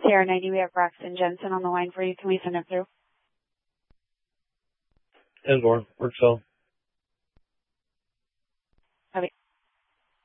Sierra 90, we have Braxton Jensen on the line for you. Can we send him through? 10-4, works well.